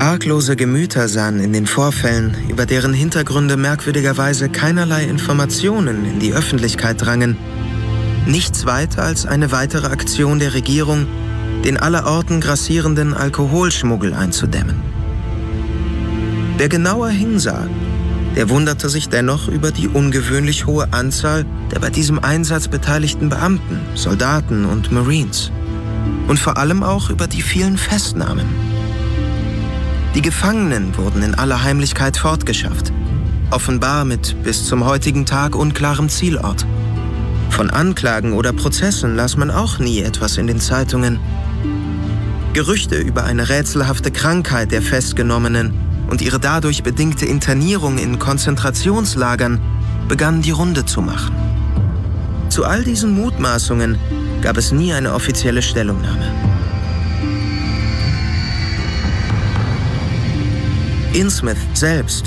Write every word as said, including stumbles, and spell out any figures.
Arglose Gemüter sahen in den Vorfällen, über deren Hintergründe merkwürdigerweise keinerlei Informationen in die Öffentlichkeit drangen, nichts weiter als eine weitere Aktion der Regierung, den allerorten grassierenden Alkoholschmuggel einzudämmen. Wer genauer hinsah, der wunderte sich dennoch über die ungewöhnlich hohe Anzahl der bei diesem Einsatz beteiligten Beamten, Soldaten und Marines. Und vor allem auch über die vielen Festnahmen. Die Gefangenen wurden in aller Heimlichkeit fortgeschafft, offenbar mit bis zum heutigen Tag unklarem Zielort. Von Anklagen oder Prozessen las man auch nie etwas in den Zeitungen. Gerüchte über eine rätselhafte Krankheit der Festgenommenen und ihre dadurch bedingte Internierung in Konzentrationslagern begannen die Runde zu machen. Zu all diesen Mutmaßungen gab es nie eine offizielle Stellungnahme. Innsmouth selbst